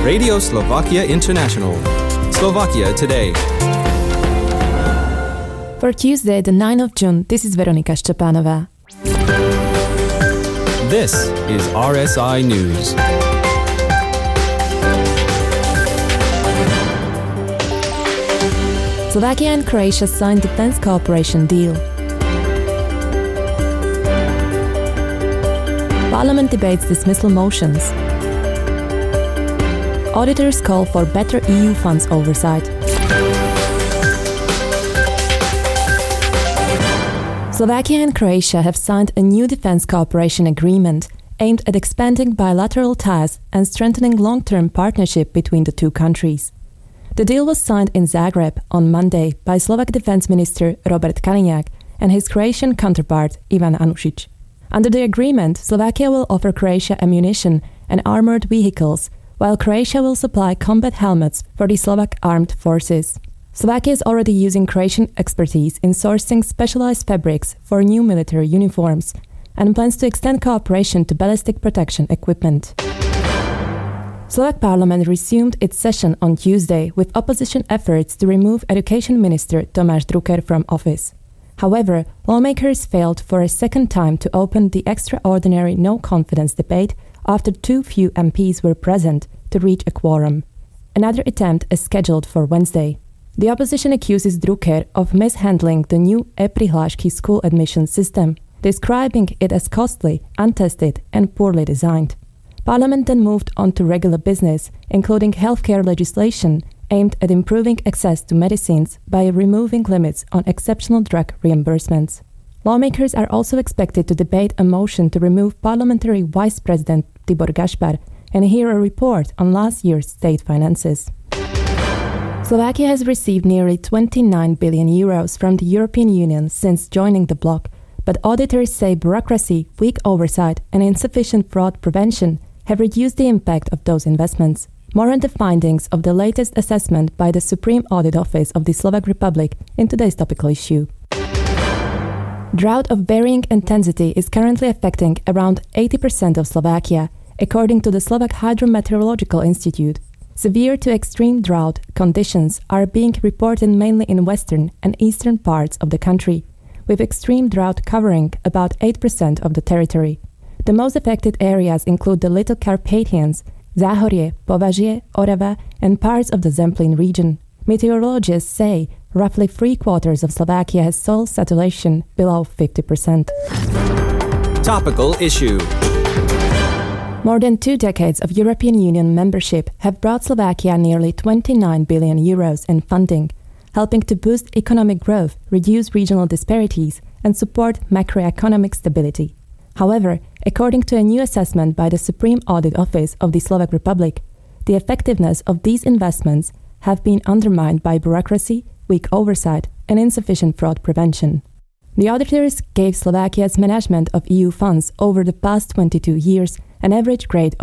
Radio Slovakia International. Slovakia Today. For Tuesday, the 9th of June, this is Veronika Szczepanova. This is RSI News. Slovakia and Croatia signed defense cooperation deal. Parliament debates dismissal motions. Auditors call for better EU funds oversight. Slovakia and Croatia have signed a new defense cooperation agreement aimed at expanding bilateral ties and strengthening long-term partnership between the two countries. The deal was signed in Zagreb on Monday by Slovak Defense Minister Robert Kaliňák and his Croatian counterpart Ivan Anušić. Under the agreement, Slovakia will offer Croatia ammunition and armored vehicles, while Croatia will supply combat helmets for the Slovak armed forces. Slovakia is already using Croatian expertise in sourcing specialized fabrics for new military uniforms and plans to extend cooperation to ballistic protection equipment. Slovak Parliament resumed its session on Tuesday with opposition efforts to remove Education Minister Tomáš Drucker from office. However, lawmakers failed for a second time to open the extraordinary no-confidence debate after too few MPs were present to reach a quorum. Another attempt is scheduled for Wednesday. The opposition accuses Drucker of mishandling the new e-prihlášky school admission system, describing it as costly, untested and poorly designed. Parliament then moved on to regular business, including healthcare legislation aimed at improving access to medicines by removing limits on exceptional drug reimbursements. Lawmakers are also expected to debate a motion to remove Parliamentary Vice President Tibor Gašpar and hear a report on last year's state finances. Slovakia has received nearly 29 billion euros from the European Union since joining the bloc, but auditors say bureaucracy, weak oversight and insufficient fraud prevention have reduced the impact of those investments. More on the findings of the latest assessment by the Supreme Audit Office of the Slovak Republic in today's topical issue. Drought of varying intensity is currently affecting around 80% of Slovakia, according to the Slovak Hydrometeorological Institute. Severe to extreme drought conditions are being reported mainly in western and eastern parts of the country, with extreme drought covering about 8% of the territory. The most affected areas include the Little Carpathians, Záhorie, Považie, Orava, and parts of the Zemplín region. Meteorologists say roughly 3/4 of Slovakia has soil saturation below 50%. Topical issue. More than 2 decades of European Union membership have brought Slovakia nearly 29 billion euros in funding, helping to boost economic growth, reduce regional disparities, and support macroeconomic stability. However, according to a new assessment by the Supreme Audit Office of the Slovak Republic, the effectiveness of these investments have been undermined by bureaucracy, weak oversight, and insufficient fraud prevention. The auditors gave Slovakia's management of EU funds over the past 22 years an average grade